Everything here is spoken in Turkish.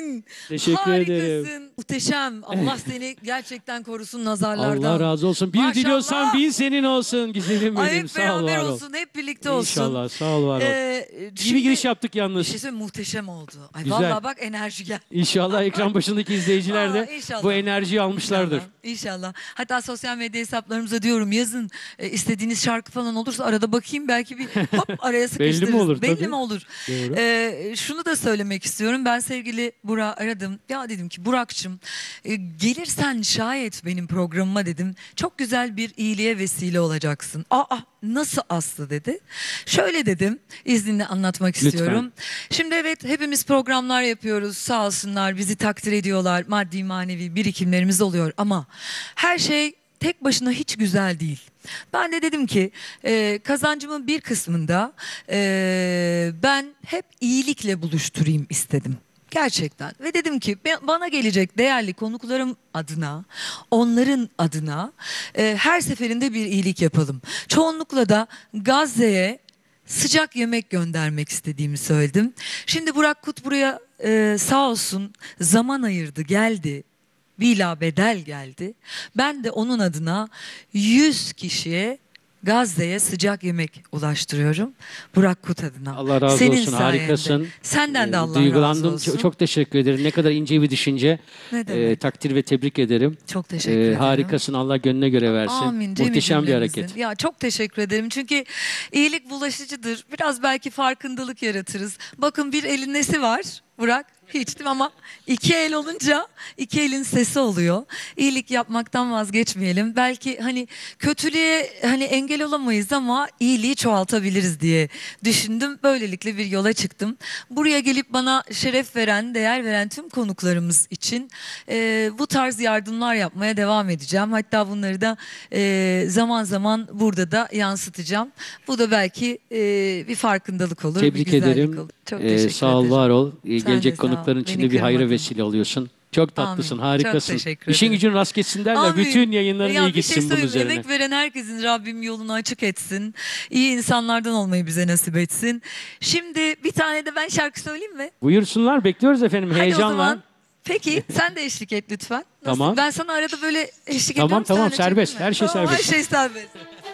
geldin. Teşekkür ederim. Harikasın. Muhteşem. Allah seni gerçekten korusun nazarlardan. Allah razı olsun. Bir Maşallah. diliyorsan bin senin olsun güzelim Ay, benim. hep Sağ ol, beraber var ol. olsun, hep birlikte olsun. İnşallah. Sağ ol, var ol. İyi bir giriş yaptık Bir yalnız. şey söyleyeyim, muhteşem oldu. Ay Güzel. vallahi bak, enerji geldi. İnşallah ekran başındaki izleyiciler de İnşallah. bu enerjiyi almışlardır. İnşallah. Hatta sosyal medya hesaplarımıza diyorum, yazın istediğiniz şarkı falan olursa arada bakayım, belki bir hop araya sıkıştırırız. Belli mi olur? Belli Tabii. mi olur? Doğru. Şunu da söylemek istiyorum. Ben sevgili Burak'ı aradım. Ya dedim ki Burak'cığım, gelirsen şayet benim programıma dedim, çok güzel bir iyiliğe vesile olacaksın. Aa, nasıl Aslı dedi. Şöyle dedim, izninle anlatmak istiyorum. Şimdi evet, hepimiz programlar yapıyoruz. Sağ olsunlar, bizi takdir ediyorlar. Maddi manevi birikimlerimiz oluyor ama her şey tek başına hiç güzel değil. Ben de dedim ki kazancımın bir kısmında ben hep iyilikle buluşturayım istedim. Gerçekten. Ve dedim ki bana gelecek değerli konuklarım adına, onların adına her seferinde bir iyilik yapalım. Çoğunlukla da Gazze'ye sıcak yemek göndermek istediğimi söyledim. Şimdi Burak Kut buraya sağ olsun zaman ayırdı, geldi. Bilabedel geldi. Ben de onun adına 100 kişiye Gazze'ye sıcak yemek ulaştırıyorum. Burak Kut adına. Allah razı Senin olsun. sayende. Harikasın. Senden de Allah Duygulandım. razı olsun. Çok teşekkür ederim. Ne kadar ince bir düşünce. Ne demek? Takdir ve tebrik ederim. Çok teşekkür ederim. Harikasın. Allah gönlüne göre versin. Amin. Muhteşem bir Cemil'imizin. hareket. Ya çok teşekkür ederim. Çünkü iyilik bulaşıcıdır. Biraz belki farkındalık yaratırız. Bakın, bir elin nesi var Burak? Hiç, değil mi? Ama iki el olunca iki elin sesi oluyor. İyilik yapmaktan vazgeçmeyelim. Belki hani kötülüğe hani engel olamayız ama iyiliği çoğaltabiliriz diye düşündüm. Böylelikle bir yola çıktım. Buraya gelip bana şeref veren, değer veren tüm konuklarımız için bu tarz yardımlar yapmaya devam edeceğim. Hatta bunları da zaman zaman burada da yansıtacağım. Bu da belki bir farkındalık olur. Tebrik bir güzellik ederim. olur. Çok teşekkür Sağ ol, ederim. var ol. Sen de Gelecek sağ ol. konukların Beni içinde bir hayra kırmadın. vesile oluyorsun. Çok tatlısın, Amin. harikasın. Çok teşekkür İşin ederim. gücün rast geçsin derler. Amin. Bütün yayınların Ya iyi gitsin bunun söyleyeyim, üzerine. emek veren herkesin Rabbim yolunu açık etsin. İyi insanlardan olmayı bize nasip etsin. Şimdi bir tane de ben şarkı söyleyeyim mi? Buyursunlar, bekliyoruz efendim Hadi o heyecanla. zaman. Peki sen de eşlik et lütfen. Nasıl? Tamam. Ben sana arada böyle eşlik Tamam, ediyorum. tamam, sen de çekinme. serbest. Her şey Tamam, serbest. Her şey serbest.